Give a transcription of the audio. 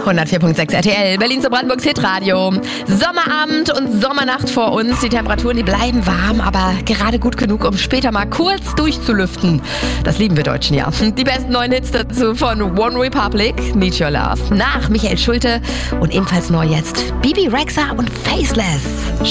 104.6 RTL, Berlin zu Brandenburgs Hitradio. Sommerabend und Sommernacht vor uns. Die Temperaturen, die bleiben warm, aber gerade gut genug, um später mal kurz durchzulüften. Das lieben wir Deutschen ja. Die besten neuen Hits dazu von One Republic, Need Your Love, nach Michael Schulte und ebenfalls neu jetzt Bibi Rexha und Faceless.